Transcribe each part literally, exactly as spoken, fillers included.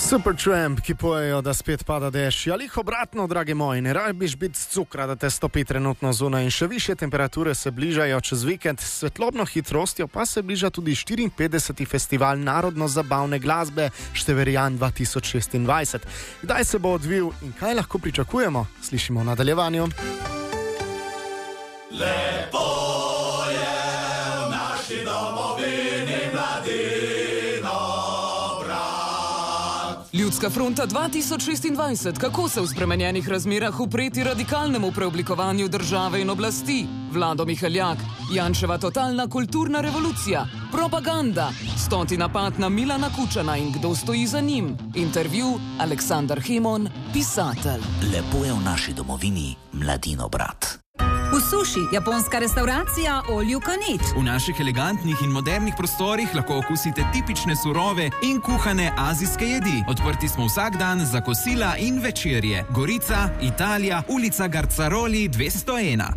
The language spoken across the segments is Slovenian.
Supertramp, ki pojejo, da spet pada dež. Ali jih obratno, drage moji, ne rabiš biti z cukra, da te stopi trenutno zunaj in še više temperature se bližajo čez vikend. S svetlobno hitrostjo pa se bliža tudi štiriinpetdeseti festival narodno-zabavne glasbe Števerijan dva tisoč šestindvajset. Kdaj se bo odvil in kaj lahko pričakujemo, slišimo v nadaljevanju. Lepo je v naši domovini mladino brat. Ljudska fronta dva tisoč šestindvajset. Kako se v spremenjenih razmerah upreti radikalnemu preoblikovanju države in oblasti? Vlado Mihaljak, Janševa totalna kulturna revolucija, propaganda, stoti napad na Milana Kučana in kdo stoji za njim. Intervju Aleksandar Hemon, pisatelj. Lepo je v naši domovini mladino brat. V suši, japonska restauracija All You Can Eat. V naših elegantnih in modernih prostorih lahko okusite tipične surove in kuhane azijske jedi. Odprti smo vsak dan za kosila in večerje. Gorica, Italija, ulica Garcaroli dvesto ena.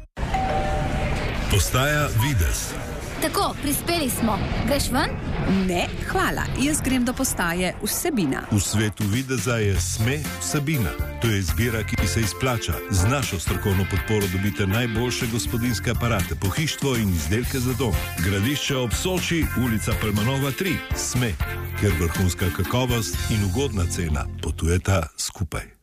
Postaja Videz. Tako, prispeli smo. Greš ven? Ne, hvala. Jaz grem do postaje Vsebina. V svetu videza je Sme Vsebina. To je izbira, ki se izplača. Z našo strokovno podporo dobite najboljše gospodinjske aparate, pohištvo in izdelke za dom. Gradišče ob Soči, ulica Pelmanova tri. Sme, kjer vrhunska kakovost in ugodna cena potujeta skupaj.